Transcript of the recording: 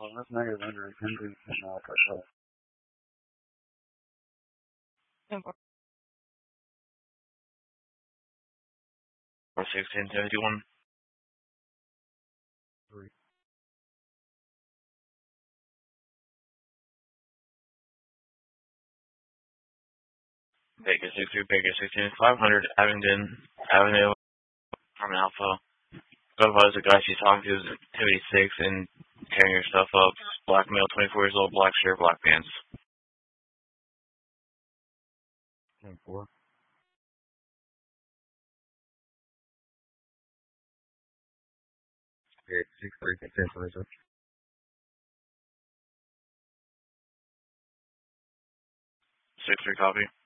Well, that's negative under pending and now pressure. 41671. 3. Baker 63, Baker 16, 500, Abingdon Avenue, Harmon Alpha. Otherwise, the guy she's talking to is 286 and tearing your stuff up. Black male, 24 years old, black shirt, black pants. 10-4. 863, 10-4. 63 copy.